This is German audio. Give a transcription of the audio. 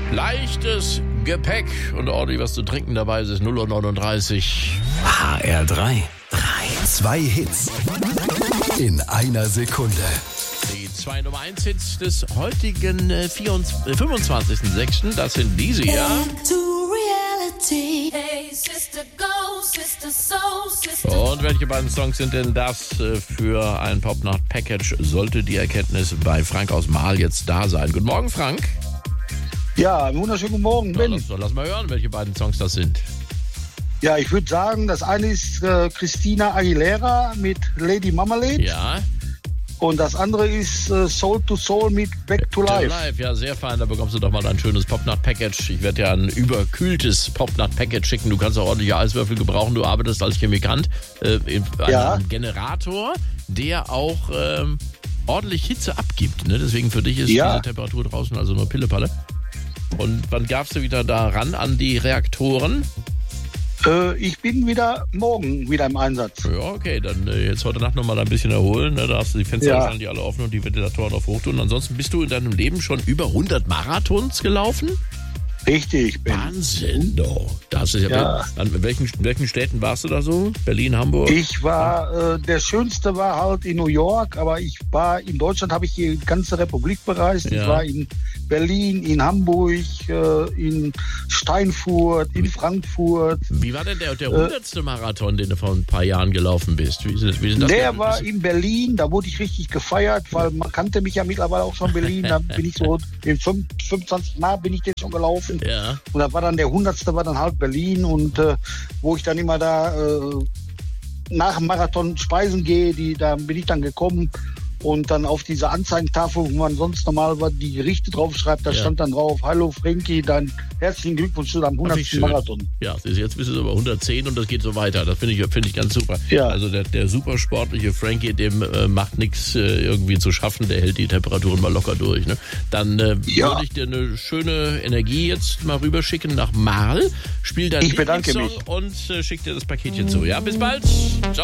Leichtes Gepäck und ordentlich was zu trinken dabei ist 0:39 Uhr. HR3. 2 Hits in einer Sekunde. Die 2 Nummer 1 Hits des heutigen 25.06. Das sind diese hier. Und welche beiden Songs sind denn das für ein Popnacht-Package? Sollte die Erkenntnis bei Frank aus Marl jetzt da sein. Guten Morgen, Frank. Ja, einen wunderschönen guten Morgen, Ben. Lass mal hören, welche beiden Songs das sind. Ja, ich würde sagen, das eine ist Christina Aguilera mit Lady Marmalade. Ja. Und das andere ist Soul to Soul mit Back to Life. Ja, sehr fein. Da bekommst du doch mal ein schönes Popnacht-Package. Ich werde dir ein überkühltes Popnacht-Package schicken. Du kannst auch ordentliche Eiswürfel gebrauchen. Du arbeitest als Chemikant. Einen Generator, der auch ordentlich Hitze abgibt. Ne? Deswegen für dich ist diese Temperatur draußen also nur Pillepalle. Und wann gabst du wieder da ran an die Reaktoren? Ich bin morgen wieder im Einsatz. Ja, okay, dann jetzt heute Nacht nochmal ein bisschen erholen. Ne? Da hast du die Fenster wahrscheinlich alle offen und die Ventilatoren auf Hochtouren. Ansonsten bist du in deinem Leben schon über 100 Marathons gelaufen? Richtig, Ben. Wahnsinn, doch. Das ist in welchen Städten warst du da so? Berlin, Hamburg? Ich war, der schönste war halt in New York, aber ich war in Deutschland, habe ich die ganze Republik bereist. Ja. Ich war in Berlin, in Hamburg, in Steinfurt, in Frankfurt. Wie war denn der 100. Marathon, den du vor ein paar Jahren gelaufen bist? Wie sind das der war in Berlin, da wurde ich richtig gefeiert, weil man kannte mich ja mittlerweile auch schon in Berlin. Da bin ich so, in 25 Mal bin ich den schon gelaufen. Ja. Und da war dann der 100. war dann halt Berlin und wo ich dann immer da nach dem Marathon speisen gehe, da bin ich dann gekommen und dann auf diese Anzeigentafel, wo man sonst normal die Gerichte draufschreibt, da stand dann drauf: Hallo Frankie, dann herzlichen Glückwunsch zu deinem 100. Marathon. Ja, jetzt bist du aber 110 und das geht so weiter. Das finde ich ganz super. Ja. Also der super sportliche Frankie, dem macht nichts irgendwie zu schaffen, der hält die Temperaturen mal locker durch. Ne? Dann würde ich dir eine schöne Energie jetzt mal rüberschicken nach Marl. Spiel dein Lieblingssong und schick dir das Paketchen zu. Ja, bis bald. Ciao.